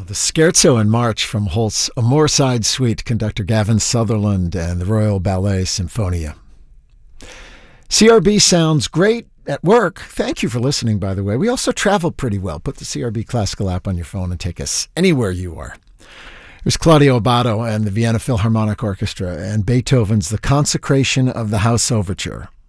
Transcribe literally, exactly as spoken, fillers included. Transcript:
the Scherzo and March from Holst's Amorside Suite, conductor Gavin Sutherland and the Royal Ballet Symphonia. C R B sounds great at work. Thank you for listening, by the way. We also travel pretty well. Put the C R B Classical app on your phone and take us anywhere you are. There's Claudio Abbado and the Vienna Philharmonic Orchestra and Beethoven's The Consecration of the House Overture.